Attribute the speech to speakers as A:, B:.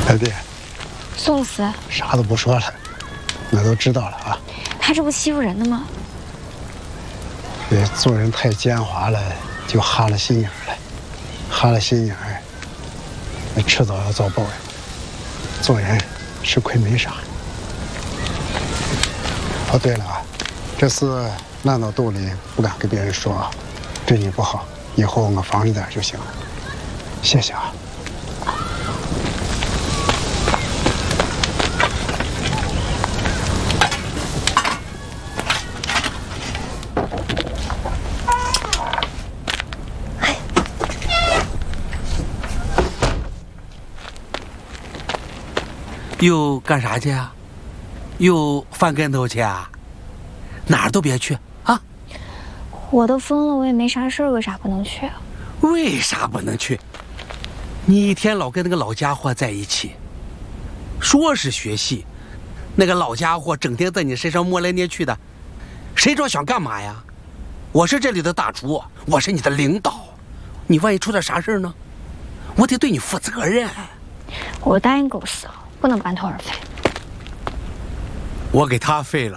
A: 老弟，
B: 宋思，
A: 啥都不说了，我都知道了啊。
B: 他这不欺负人的吗？
A: 这做人太奸猾了，就哈了心眼了，哈了心眼儿，那迟早要遭报应。做人吃亏没啥。哦，对了啊，这事烂到肚里不敢跟别人说啊，对你不好，以后我防着点就行了。谢谢啊。
C: 又干啥去啊？又翻跟头去啊？哪儿都别去啊！
B: 我都疯了，我也没啥事儿，为啥不能去啊？
C: 为啥不能去？你一天老跟那个老家伙在一起，说是学戏，那个老家伙整天在你身上摸来捏去的，谁知道想干嘛呀？我是这里的大厨，我是你的领导，你万一出点啥事呢？我得对你负责任。
B: 我答应狗死了，不能半途而废。
C: 我给他废了。